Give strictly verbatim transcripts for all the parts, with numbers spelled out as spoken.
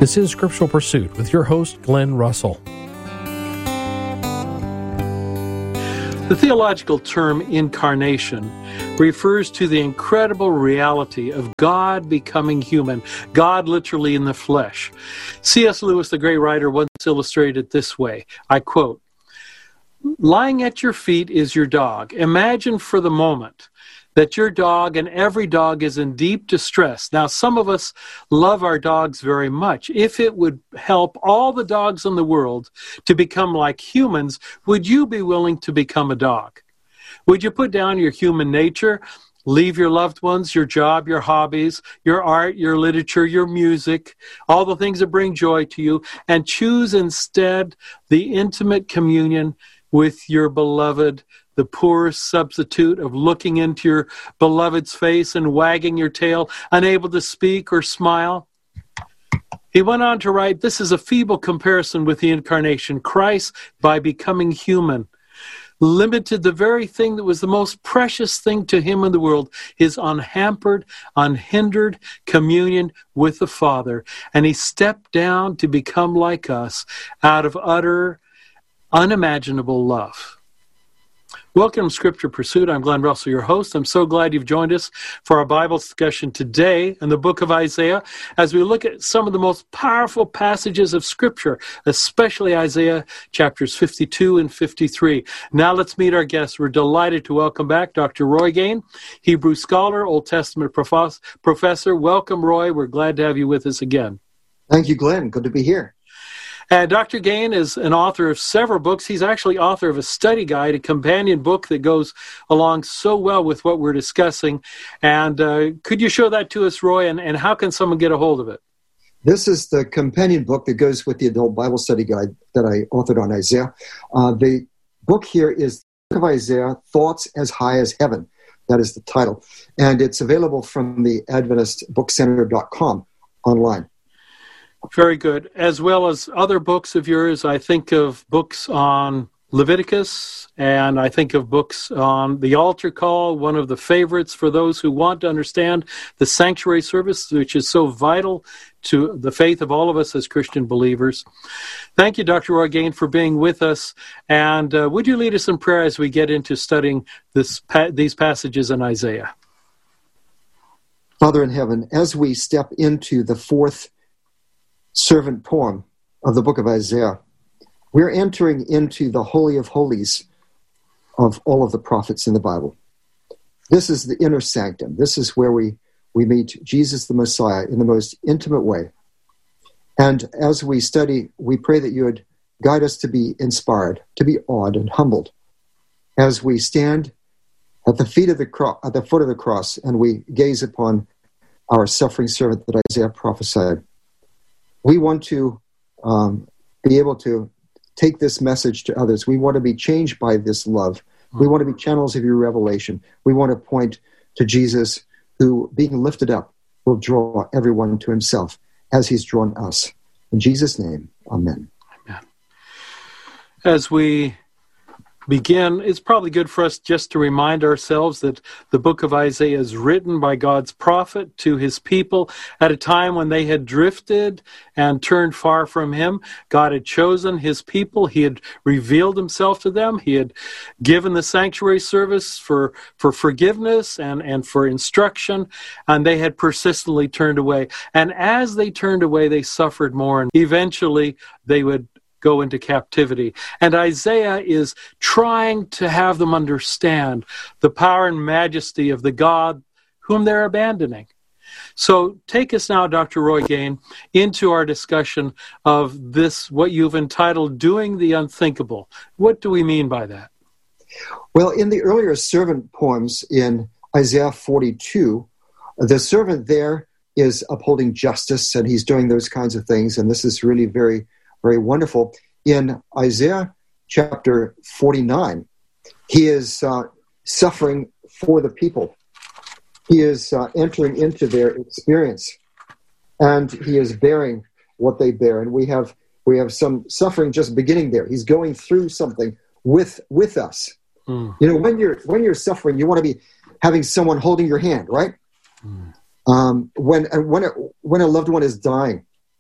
This is Scriptural Pursuit with your host, Glenn Russell. The theological term incarnation refers to the incredible reality of God becoming human, God literally in the flesh. C S Lewis, the great writer, once illustrated it this way, I quote, "Lying at your feet is your dog. Imagine for the moment that your dog and every dog is in deep distress. Now, some of us love our dogs very much. If it would help all the dogs in the world to become like humans, would you be willing to become a dog? Would you put down your human nature, leave your loved ones, your job, your hobbies, your art, your literature, your music, all the things that bring joy to you, and choose instead the intimate communion with your beloved, the poorest substitute of looking into your beloved's face and wagging your tail, unable to speak or smile?" He went on to write, "This is a feeble comparison with the incarnation. Christ, by becoming human, limited the very thing that was the most precious thing to him in the world, his unhampered, unhindered communion with the Father. And he stepped down to become like us out of utter, unimaginable love." Welcome to Scripture Pursuit. I'm Glenn Russell, your host. I'm so glad you've joined us for our Bible discussion today in the book of Isaiah as we look at some of the most powerful passages of Scripture, especially Isaiah chapters fifty-two and fifty-three. Now let's meet our guests. We're delighted to welcome back Doctor Roy Gane, Hebrew scholar, Old Testament prof- professor. Welcome, Roy. We're glad to have you with us again. Thank you, Glenn. Good to be here. And Doctor Gane is an author of several books. He's actually author of a study guide, a companion book that goes along so well with what we're discussing. And uh, could you show that to us, Roy, and, and how can someone get a hold of it? This is the companion book that goes with the adult Bible study guide that I authored on Isaiah. Uh, the book here is the book of Isaiah, Thoughts as High as Heaven. That is the title. And it's available from the Adventist Book Center dot com online. Very good. As well as other books of yours, I think of books on Leviticus, and I think of books on the altar call, one of the favorites for those who want to understand the sanctuary service, which is so vital to the faith of all of us as Christian believers. Thank you, Doctor Roy Gane, for being with us. And uh, would you lead us in prayer as we get into studying this pa- these passages in Isaiah? Father in heaven, as we step into the fourth servant poem of the book of Isaiah, we're entering into the Holy of Holies of all of the prophets in the Bible. This is the inner sanctum. This is where we, we meet Jesus the Messiah in the most intimate way. And as we study, we pray that you would guide us to be inspired, to be awed and humbled as we stand at the feet of the cro- at the foot of the cross and we gaze upon our suffering servant that Isaiah prophesied. We want to um, be able to take this message to others. We want to be changed by this love. We want to be channels of your revelation. We want to point to Jesus, who, being lifted up, will draw everyone to himself as he's drawn us. In Jesus' name, amen. Amen. As we begin, it's probably good for us just to remind ourselves that the book of Isaiah is written by God's prophet to his people at a time when they had drifted and turned far from him. God had chosen his people. He had revealed himself to them. He had given the sanctuary service for, for forgiveness and, and for instruction, and they had persistently turned away. And as they turned away, they suffered more, and eventually they would go into captivity. And Isaiah is trying to have them understand the power and majesty of the God whom they're abandoning. So take us now, Doctor Roy Gane, into our discussion of this, what you've entitled Doing the Unthinkable. What do we mean by that? Well, in the earlier servant poems in Isaiah forty-two, the servant there is upholding justice, and he's doing those kinds of things, and this is really very Very wonderful. In Isaiah chapter forty-nine, he is uh, suffering for the people. He is uh, entering into their experience, and he is bearing what they bear. And we have we have some suffering just beginning there. He's going through something with with us. Mm. You know, when you're when you're suffering, you want to be having someone holding your hand, right? Mm. Um, when when a, when a loved one is dying,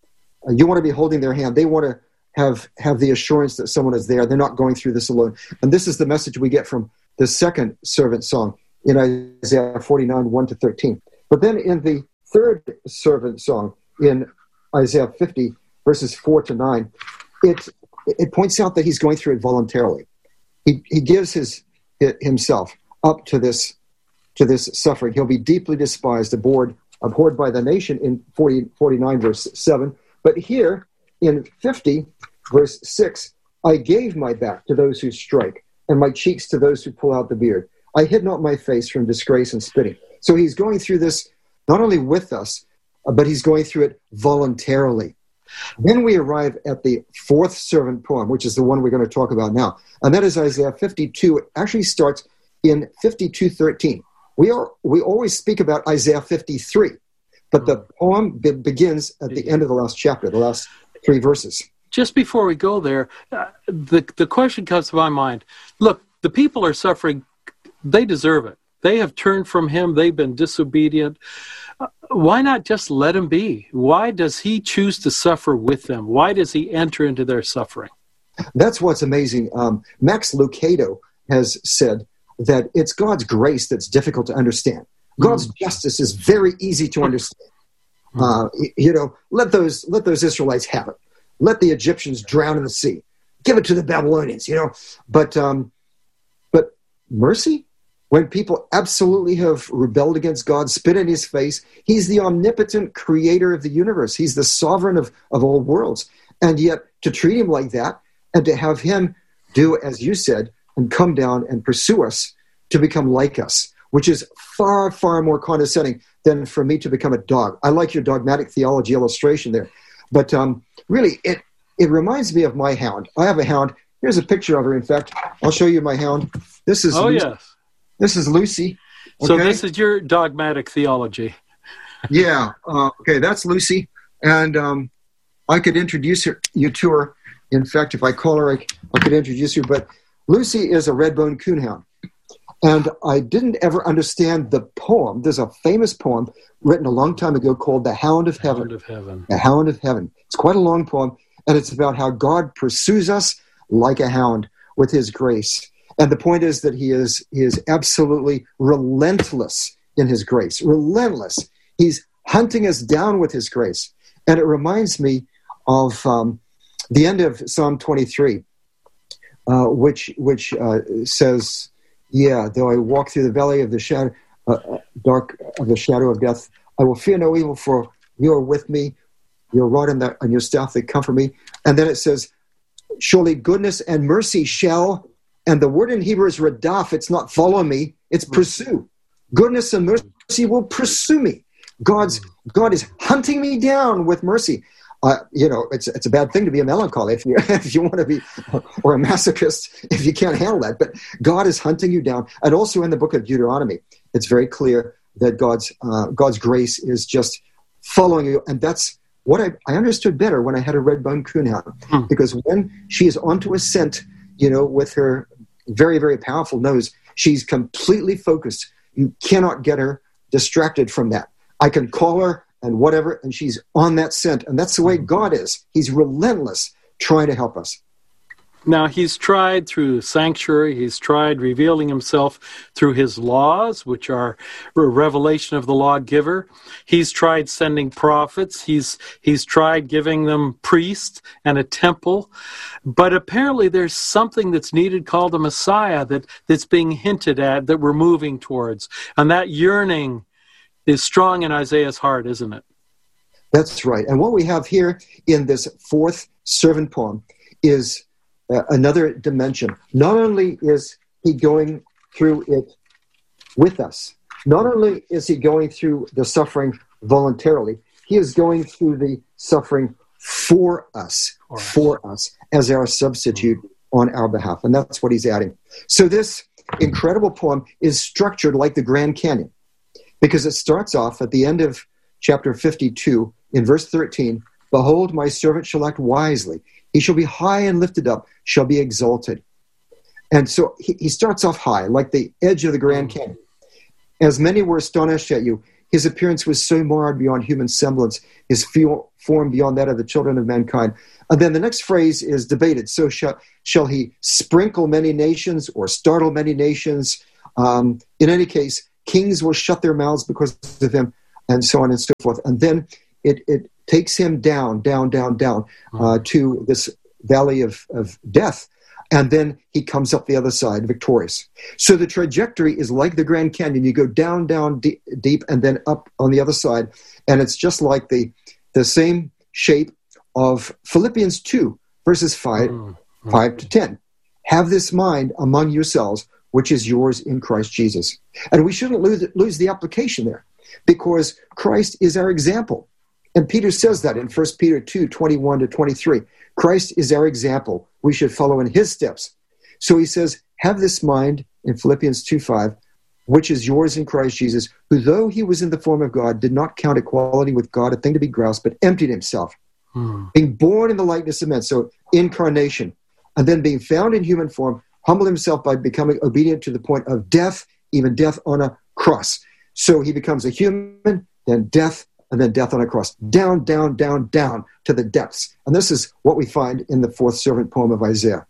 Uh, you want to be holding their hand. They want to have have the assurance that someone is there. They're not going through this alone. And this is the message we get from the second servant song in Isaiah forty-nine, one to thirteen. But then in the third servant song in Isaiah fifty, verses four to nine, it it points out that he's going through it voluntarily. He he gives his himself up to this to this suffering. He'll be deeply despised, abhorred, abhorred by the nation in forty, forty-nine, verse seven. But here in fifty, verse six, I gave my back to those who strike, and my cheeks to those who pull out the beard. I hid not my face from disgrace and spitting. So he's going through this not only with us, but he's going through it voluntarily. Then we arrive at the fourth servant poem, which is the one we're going to talk about now. And that is Isaiah fifty-two. It actually starts in fifty-two thirteen. We are we always speak about Isaiah fifty-three, but the poem be- begins at the end of the last chapter, the last three verses. Just before we go there, uh, the, the question comes to my mind. Look, the people are suffering. They deserve it. They have turned from him. They've been disobedient. Uh, why not just let him be? Why does he choose to suffer with them? Why does he enter into their suffering? That's what's amazing. Um, Max Lucado has said that it's God's grace that's difficult to understand. God's mm. justice is very easy to understand. Mm. Uh, you know, let those let those Israelites have it. Let the Egyptians drown in the sea. Give it to the Babylonians, you know. But um, but mercy? When people absolutely have rebelled against God, spit in his face, he's the omnipotent creator of the universe. He's the sovereign of, of all worlds. And yet to treat him like that and to have him do, as you said, and come down and pursue us to become like us, which is far, far more condescending than for me to become a dog. I like your dogmatic theology illustration there. But um, really, it it reminds me of my hound. I have a hound. Here's a picture of her, in fact. I'll show you my hound. This is Oh, Lucy. yes. This is Lucy. Okay? So this is your dogmatic theology. Yeah. Uh, okay, that's Lucy. And um, I could introduce her, you to her. In fact, if I call her, I, I could introduce you. But Lucy is a red-bone coonhound. And I didn't ever understand the poem. There's a famous poem written a long time ago called The Hound of Heaven. Hound of Heaven. The Hound of Heaven. It's quite a long poem, and it's about how God pursues us like a hound with his grace. And the point is that he is, he is absolutely relentless in his grace. Relentless. He's hunting us down with his grace. And it reminds me of um, the end of Psalm twenty-three, uh, which which uh, says, yeah, though I walk through the valley of the shadow, uh, dark of the shadow of death, I will fear no evil, for you are with me. Your rod and, the, and your staff, they comfort me. And then it says, surely goodness and mercy shall, and the word in Hebrew is radaf. It's not follow me, it's pursue. Goodness and mercy will pursue me. God's God is hunting me down with mercy. Uh, you know, it's it's a bad thing to be a melancholy if you if you want to be, or a masochist if you can't handle that. But God is hunting you down, and also in the book of Deuteronomy, it's very clear that God's uh, God's grace is just following you, and that's what I, I understood better when I had a red-bone coonhound, hmm. because when she is onto a scent, you know, with her very very powerful nose, she's completely focused. You cannot get her distracted from that. I can call her and whatever, and she's on that scent. And that's the way God is. He's relentless trying to help us. Now, he's tried through sanctuary. He's tried revealing himself through his laws, which are a revelation of the lawgiver. He's tried sending prophets. He's he's tried giving them priests and a temple. But apparently there's something that's needed called a Messiah that, that's being hinted at, that we're moving towards. And that yearning is strong in Isaiah's heart, isn't it? That's right. And what we have here in this fourth servant poem is uh, another dimension. Not only is he going through it with us, not only is he going through the suffering voluntarily, he is going through the suffering for us, for us, for us as our substitute mm-hmm. on our behalf. And that's what he's adding. So this incredible poem is structured like the Grand Canyon, because it starts off at the end of chapter fifty-two, in verse thirteen, behold, my servant shall act wisely. He shall be high and lifted up, shall be exalted. And so he, he starts off high, like the edge of the Grand Canyon. As many were astonished at you, his appearance was so marred beyond human semblance, his form beyond that of the children of mankind. And then the next phrase is debated. So shall, shall he sprinkle many nations or startle many nations? Um, in any case, kings will shut their mouths because of him, and so on and so forth. And then it, it takes him down, down, down, down uh, to this valley of, of death. And then he comes up the other side victorious. So the trajectory is like the Grand Canyon. You go down, down, deep, deep, and then up on the other side. And it's just like the, the same shape of Philippians two, verses five, mm-hmm. five to ten. Have this mind among yourselves, which is yours in Christ Jesus. And we shouldn't lose, lose the application there, because Christ is our example. And Peter says that in First Peter two, twenty-one to twenty-three. Christ is our example. We should follow in his steps. So he says, have this mind in Philippians two five, which is yours in Christ Jesus, who though he was in the form of God, did not count equality with God a thing to be grasped, but emptied himself, hmm. being born in the likeness of men, so incarnation, and then being found in human form, humbled himself by becoming obedient to the point of death, even death on a cross. So he becomes a human, then death, and then death on a cross. Down, down, down, down to the depths. And this is what we find in the fourth servant poem of Isaiah.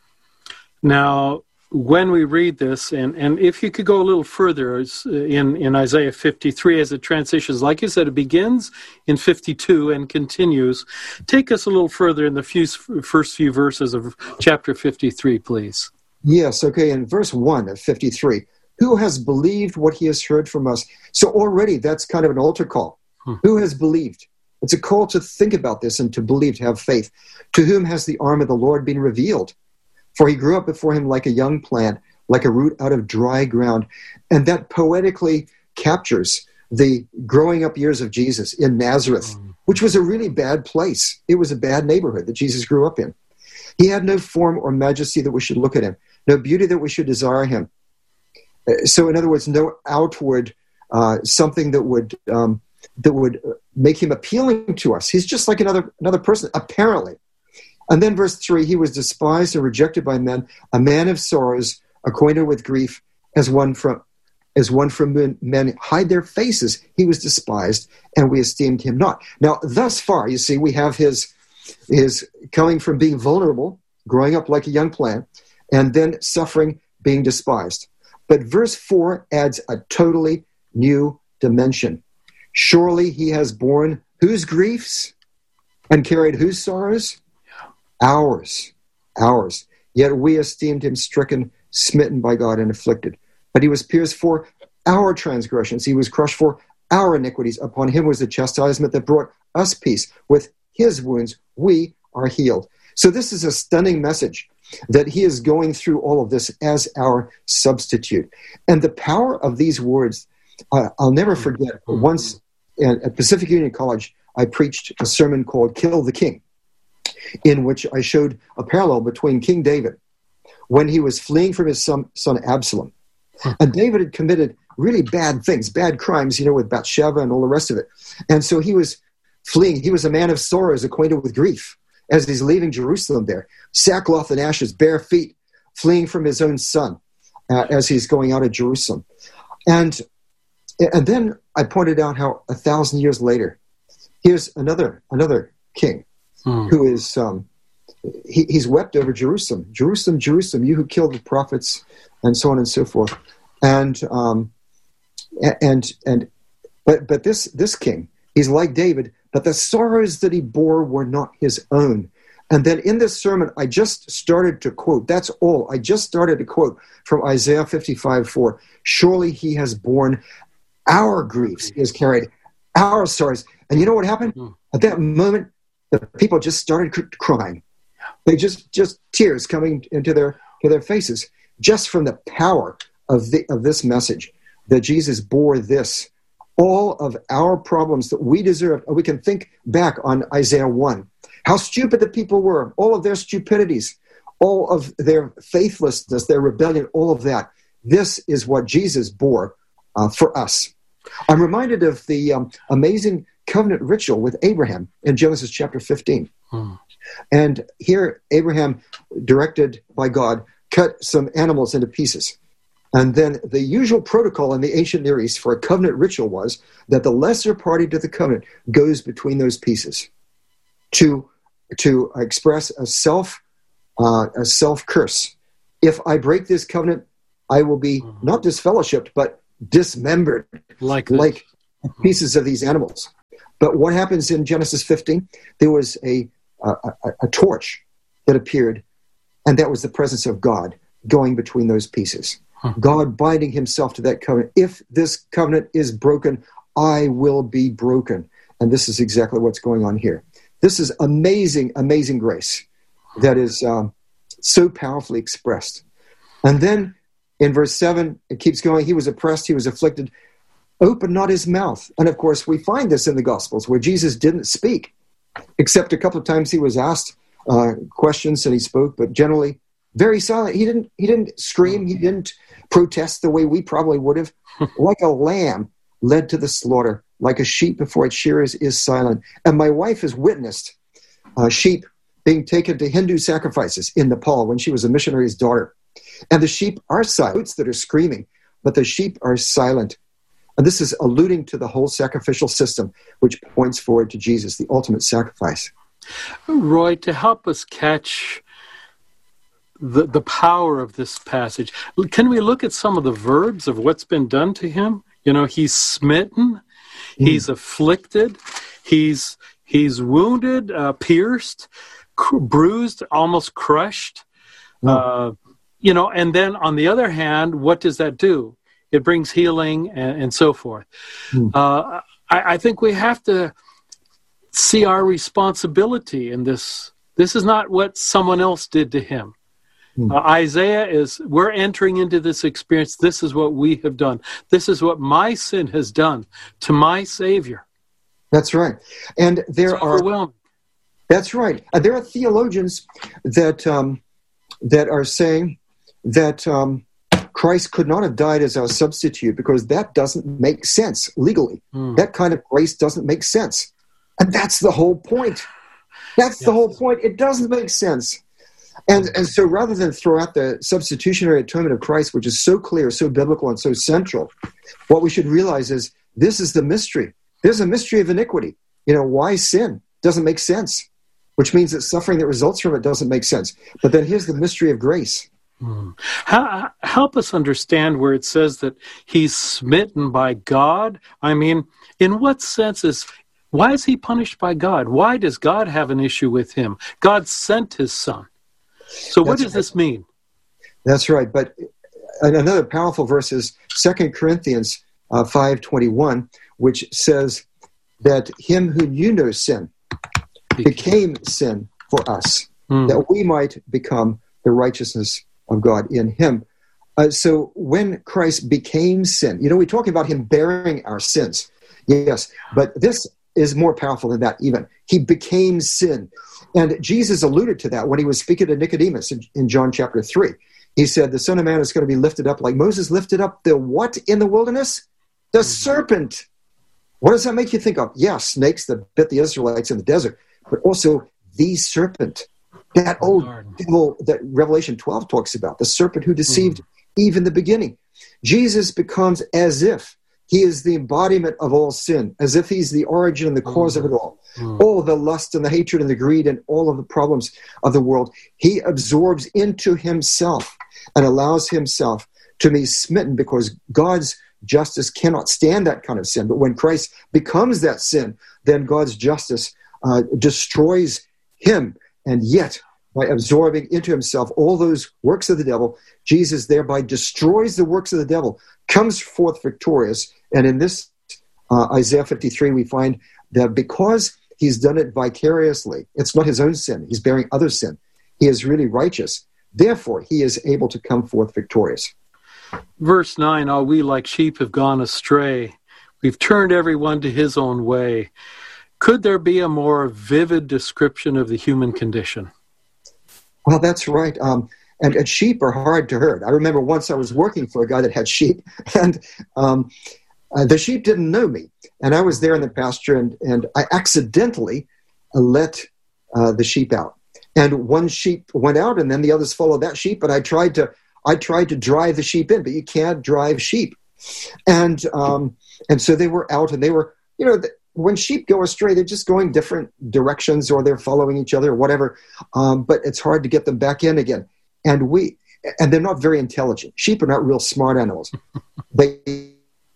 Now, when we read this, and, and if you could go a little further in, in Isaiah fifty-three as it transitions, like you said, it begins in fifty-two and continues. Take us a little further in the few, first few verses of chapter fifty-three, please. Yes, okay, in verse one of fifty-three, who has believed what he has heard from us? So already that's kind of an altar call. Hmm. Who has believed? It's a call to think about this and to believe, to have faith. To whom has the arm of the Lord been revealed? For he grew up before him like a young plant, like a root out of dry ground. And that poetically captures the growing up years of Jesus in Nazareth, hmm. which was a really bad place. It was a bad neighborhood that Jesus grew up in. He had no form or majesty that we should look at him, no beauty that we should desire him. So in other words, no outward uh, something that would... Um, that would make him appealing to us. He's just like another another person, apparently. And then verse three, he was despised and rejected by men, a man of sorrows, acquainted with grief, as one from as one from men, men hide their faces. He was despised, and we esteemed him not. Now, thus far, you see, we have his, his coming from being vulnerable, growing up like a young plant, and then suffering, being despised. But verse four adds a totally new dimension. Surely he has borne whose griefs and carried whose sorrows? Ours, ours. Yet we esteemed him stricken, smitten by God, and afflicted. But he was pierced for our transgressions. He was crushed for our iniquities. Upon him was the chastisement that brought us peace. With his wounds, we are healed. So this is a stunning message that he is going through all of this as our substitute. And the power of these words, uh, I'll never forget. Once at Pacific Union College, I preached a sermon called Kill the King, in which I showed a parallel between King David when he was fleeing from his son, son Absalom. And David had committed really bad things, bad crimes, you know, with Bathsheba and all the rest of it. And so he was fleeing. He was a man of sorrows, acquainted with grief, as he's leaving Jerusalem there, sackcloth and ashes, bare feet, fleeing from his own son uh, as he's going out of Jerusalem. And And then I pointed out how a thousand years later, here's another another king hmm. who is, um, he, he's wept over Jerusalem. Jerusalem, Jerusalem, you who killed the prophets, and so on and so forth. And, um, and, and, but, but this, this king, he's like David, but the sorrows that he bore were not his own. And then in this sermon, I just started to quote, that's all, I just started to quote from Isaiah fifty-five four, surely he has borne our griefs, he has carried our sorrows. And you know what happened? Mm-hmm. At that moment, the people just started crying. They just, just tears coming into their, to their faces, just from the power of the, of this message, that Jesus bore this, all of our problems that we deserve. We can think back on Isaiah one, how stupid the people were, all of their stupidities, all of their faithlessness, their rebellion, all of that. This is what Jesus bore Uh, for us. I'm reminded of the um, amazing covenant ritual with Abraham in Genesis chapter fifteen. Hmm. And here Abraham, directed by God, cut some animals into pieces. And then the usual protocol in the ancient Near East for a covenant ritual was that the lesser party to the covenant goes between those pieces to, to express a self, uh, a self curse. If I break this covenant, I will be not disfellowshipped, but dismembered, like, like pieces of these animals. But what happens in Genesis fifteen? There was a, a, a, a torch that appeared, and that was the presence of God going between those pieces. Huh. God binding himself to that covenant. If this covenant is broken, I will be broken. And this is exactly what's going on here. This is amazing, amazing grace that is um, so powerfully expressed. And then in verse seven, it keeps going. He was oppressed, he was afflicted. Open not his mouth. And of course, we find this in the Gospels where Jesus didn't speak, except a couple of times he was asked uh, questions and he spoke, but generally very silent. He didn't, he didn't scream. He didn't protest the way we probably would have. Like a lamb led to the slaughter, like a sheep before its shearers is silent. And my wife has witnessed uh, sheep being taken to Hindu sacrifices in Nepal when she was a missionary's daughter. And the sheep are silent, that are screaming, but the sheep are silent. And this is alluding to the whole sacrificial system, which points forward to Jesus, the ultimate sacrifice. Roy, to help us catch the, the power of this passage, can we look at some of the verbs of what's been done to him? You know, he's smitten, mm. he's afflicted, he's he's wounded, uh, pierced, cr- bruised, almost crushed. Mm. Uh, you know, and then on the other hand, what does that do? It brings healing and, and so forth. Mm. Uh, I, I think we have to see our responsibility in this. This is not what someone else did to him. Mm. Uh, Isaiah is, we're entering into this experience. This is what we have done. This is what my sin has done to my Savior. That's right. And there it's are... overwhelming. That's right. Uh, there are theologians that, um, that are saying that... Um, Christ could not have died as our substitute because that doesn't make sense legally. Mm. That kind of grace doesn't make sense. And that's the whole point. That's yes. the whole point. It doesn't make sense. And, and so rather than throw out the substitutionary atonement of Christ, which is so clear, so biblical, and so central, what we should realize is this is the mystery. There's a mystery of iniquity. You know, why sin? Doesn't make sense, which means that suffering that results from it doesn't make sense. But then here's the mystery of grace. Hmm. How, help us understand where it says that he's smitten by God. I mean, in what sense is, why is he punished by God? Why does God have an issue with him? God sent his son. So what That's does right. this mean? That's right. But another powerful verse is Second Corinthians uh, five twenty-one, which says that him who knew no sin became sin for us, hmm. that we might become the righteousness of God in him. Uh, so when Christ became sin, you know, we're talking about him bearing our sins. Yes, but this is more powerful than that even. He became sin. And Jesus alluded to that when he was speaking to Nicodemus in, in John chapter three. He said, the Son of Man is going to be lifted up like Moses lifted up the what in the wilderness? The mm-hmm. serpent. What does that make you think of? Yeah, snakes that bit the Israelites in the desert, but also the serpent. That old devil that Revelation twelve talks about, the serpent who deceived mm. even the beginning. Jesus becomes as if he is the embodiment of all sin, as if he's the origin and the cause mm. of it all. Mm. All the lust and the hatred and the greed and all of the problems of the world, he absorbs into himself and allows himself to be smitten because God's justice cannot stand that kind of sin. But when Christ becomes that sin, then God's justice uh, destroys him. And yet, by absorbing into himself all those works of the devil, Jesus thereby destroys the works of the devil, comes forth victorious. And in this uh, Isaiah fifty-three, we find that because he's done it vicariously, it's not his own sin, he's bearing other sin, he is really righteous. Therefore, he is able to come forth victorious. Verse nine, all we like sheep have gone astray. We've turned everyone to his own way. Could there be a more vivid description of the human condition? Well, that's right. Um, and, and sheep are hard to herd. I remember once I was working for a guy that had sheep, and um, uh, the sheep didn't know me. And I was there in the pasture, and, and I accidentally uh, let uh, the sheep out. And one sheep went out, and then the others followed that sheep, and I tried to I tried to drive the sheep in, but you can't drive sheep. And um, and so they were out, and they were, you know, when sheep go astray, they're just going different directions, or they're following each other or whatever. Um, but it's hard to get them back in again. And we, and they're not very intelligent. Sheep are not real smart animals. They,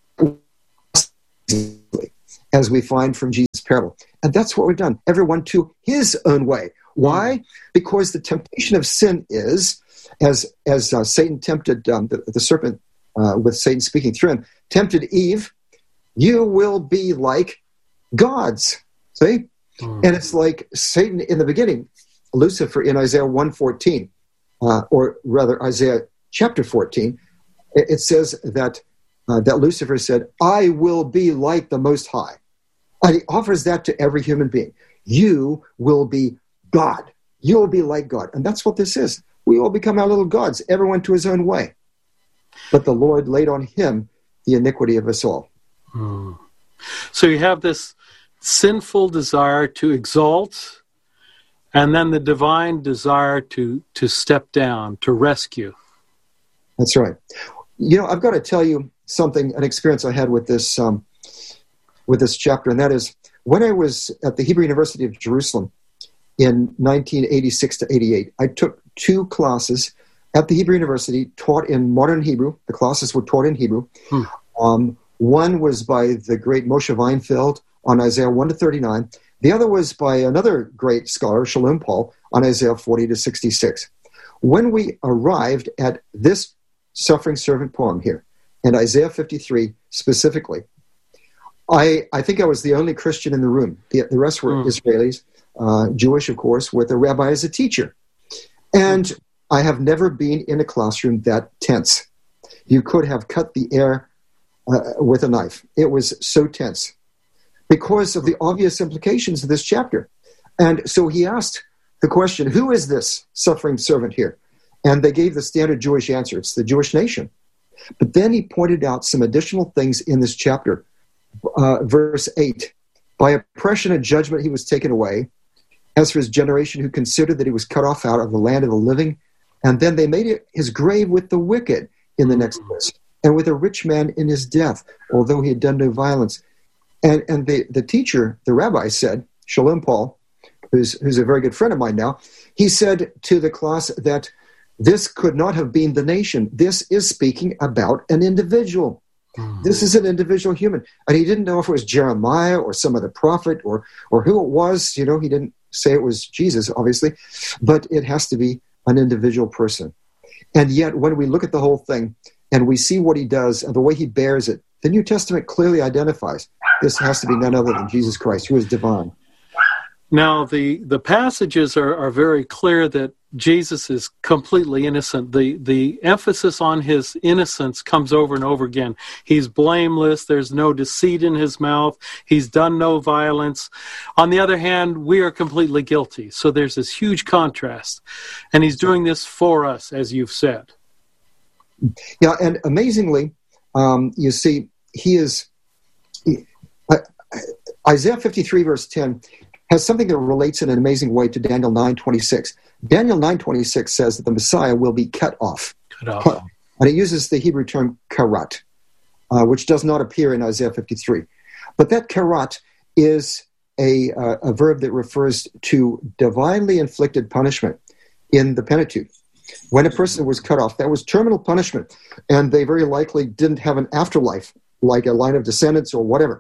as we find from Jesus' parable. And that's what we've done. Everyone to his own way. Why? Because the temptation of sin is, as as uh, Satan tempted um, the, the serpent, uh, with Satan speaking through him, tempted Eve, you will be like gods. See? Mm. And it's like Satan in the beginning, Lucifer in Isaiah one fourteen, uh, or rather Isaiah chapter fourteen, it, it says that uh, that Lucifer said, I will be like the Most High. And he offers that to every human being. You will be God. You will be like God. And that's what this is. We all become our little gods, everyone to his own way. But the Lord laid on him the iniquity of us all. Hmm. So you have this sinful desire to exalt, and then the divine desire to, to step down, to rescue. That's right. You know, I've got to tell you something, an experience I had with this um, with this chapter, and that is when I was at the Hebrew University of Jerusalem in nineteen eighty-six to eighty-eight, I took two classes at the Hebrew University taught in modern Hebrew. The classes were taught in Hebrew. Hmm. Um, one was by the great Moshe Weinfeld on Isaiah one to thirty-nine. The other was by another great scholar, Shalom Paul, on Isaiah forty to sixty-six. When we arrived at this suffering servant poem here, and Isaiah fifty-three specifically, I, I think I was the only Christian in the room. The, the rest were mm. Israelis, uh, Jewish, of course, with a rabbi as a teacher. And mm. I have never been in a classroom that tense. You could have cut the air uh, with a knife. It was so tense because of the obvious implications of this chapter. And so he asked the question, who is this suffering servant here? And they gave the standard Jewish answer. It's the Jewish nation. But then he pointed out some additional things in this chapter. Uh, verse eight, by oppression and judgment he was taken away. As for his generation who considered that he was cut off out of the land of the living, and then they made it his grave with the wicked in the next verse, and with a rich man in his death, although he had done no violence. And and the, the teacher, the rabbi said, Shalom Paul, who's, who's a very good friend of mine now, he said to the class that this could not have been the nation. This is speaking about an individual. This is an individual human. And he didn't know if it was Jeremiah or some other prophet or or who it was. You know, he didn't say it was Jesus, obviously. But it has to be an individual person. And yet, when we look at the whole thing and we see what he does and the way he bears it, the New Testament clearly identifies this has to be none other than Jesus Christ, who is divine. Now, the, the passages are, are very clear that Jesus is completely innocent. The the emphasis on his innocence comes over and over again. He's blameless. There's no deceit in his mouth. He's done no violence. On the other hand, we are completely guilty. So there's this huge contrast. And he's doing this for us, as you've said. Yeah, and amazingly, um, you see, he is... He, uh, Isaiah fifty-three, verse ten, has something that relates in an amazing way to Daniel nine twenty-six. Daniel nine twenty-six says that the Messiah will be cut off. Cut off. And it uses the Hebrew term karat, uh, which does not appear in Isaiah fifty-three. But that karat is a, uh, a verb that refers to divinely inflicted punishment in the Pentateuch. When a person was cut off, that was terminal punishment, and they very likely didn't have an afterlife, like a line of descendants or whatever.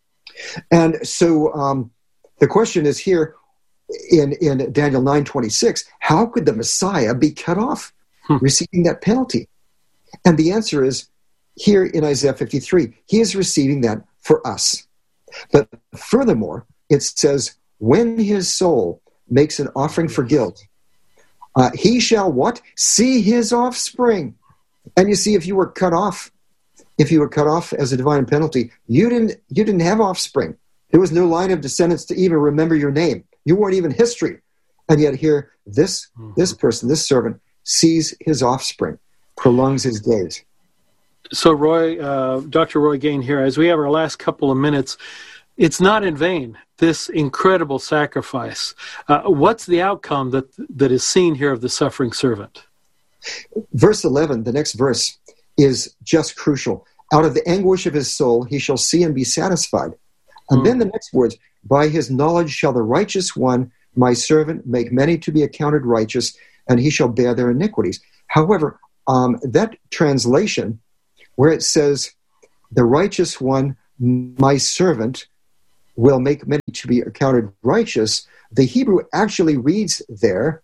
And so... Um, The question is here in, in Daniel nine twenty-six, how could the Messiah be cut off, hmm. receiving that penalty? And the answer is here in Isaiah fifty-three, he is receiving that for us. But furthermore, it says, when his soul makes an offering for guilt, uh, he shall what? See his offspring. And you see, if you were cut off, if you were cut off as a divine penalty, you didn't you didn't have offspring. There was no line of descendants to even remember your name. You weren't even history. And yet here, this this person, this servant, sees his offspring, prolongs his days. So Roy, uh, Doctor Roy Gane here, as we have our last couple of minutes, it's not in vain, this incredible sacrifice. Uh, what's the outcome that that is seen here of the suffering servant? Verse eleven, the next verse, is just crucial. Out of the anguish of his soul, he shall see and be satisfied. And mm. then the next words, by his knowledge shall the righteous one, my servant, make many to be accounted righteous, and he shall bear their iniquities. However, um, that translation, where it says, the righteous one, my servant, will make many to be accounted righteous, the Hebrew actually reads there,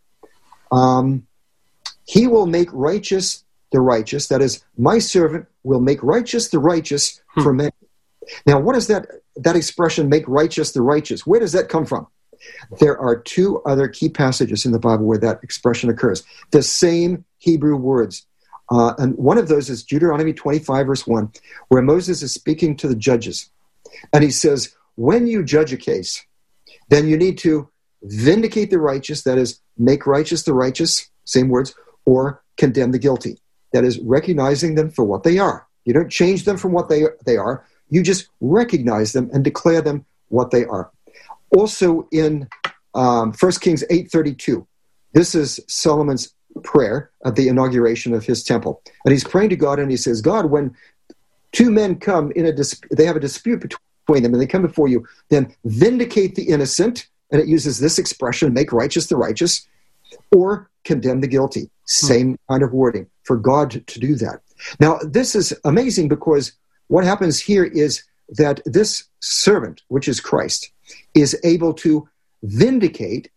um, he will make righteous the righteous. That is, my servant will make righteous the righteous hmm. for many. Now, what is that, that expression, make righteous the righteous? Where does that come from? There are two other key passages in the Bible where that expression occurs. The same Hebrew words. Uh, and one of those is Deuteronomy twenty-five, verse one, where Moses is speaking to the judges. And he says, when you judge a case, then you need to vindicate the righteous, that is, make righteous the righteous, same words, or condemn the guilty. That is, recognizing them for what they are. You don't change them from what they, they are. You just recognize them and declare them what they are. Also in um, First Kings eight thirty-two, this is Solomon's prayer at the inauguration of his temple. And he's praying to God, and he says, God, when two men come in a dis- they have a dispute between them, and they come before you, then vindicate the innocent, and it uses this expression, make righteous the righteous, or condemn the guilty. Same hmm. kind of wording for God to, to do that. Now, this is amazing because what happens here is that this servant, which is Christ, is able to vindicate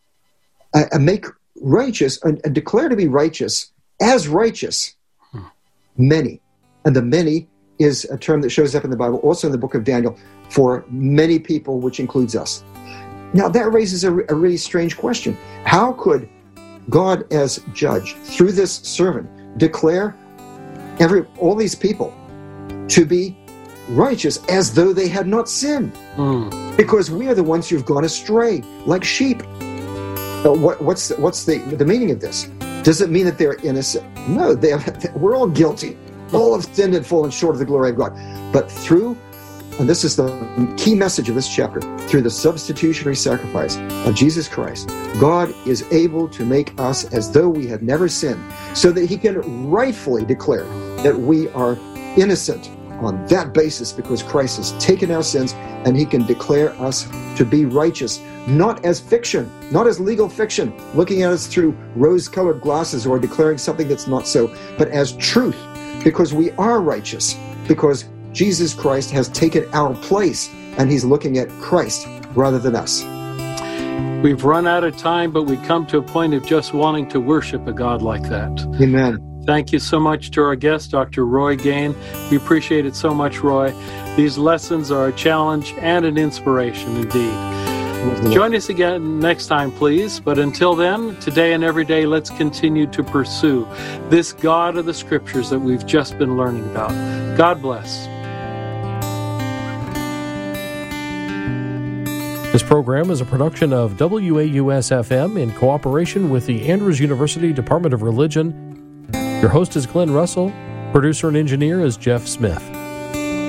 uh, and make righteous and, and declare to be righteous as righteous hmm. many. And the many is a term that shows up in the Bible, also in the book of Daniel, for many people, which includes us. Now, that raises a, a really strange question. How could God as judge, through this servant, declare every all these people to be righteous as though they had not sinned? Mm. Because we are the ones who've gone astray, like sheep. Uh, what, what's what's the, the meaning of this? Does it mean that they're innocent? No, they have, we're all guilty. All have sinned and fallen short of the glory of God. But through, and this is the key message of this chapter, through the substitutionary sacrifice of Jesus Christ, God is able to make us as though we had never sinned, so that he can rightfully declare that we are innocent on that basis, because Christ has taken our sins, and he can declare us to be righteous, not as fiction, not as legal fiction, looking at us through rose-colored glasses or declaring something that's not so, but as truth, because we are righteous, because Jesus Christ has taken our place, and he's looking at Christ rather than us. We've run out of time, but we come to a point of just wanting to worship a God like that. Amen. Thank you so much to our guest, Doctor Roy Gane. We appreciate it so much, Roy. These lessons are a challenge and an inspiration indeed. Join us again next time, please. But until then, today and every day, let's continue to pursue this God of the Scriptures that we've just been learning about. God bless. This program is a production of W A U S F M in cooperation with the Andrews University Department of Religion. Your host is Glenn Russell. Producer and engineer is Jeff Smith.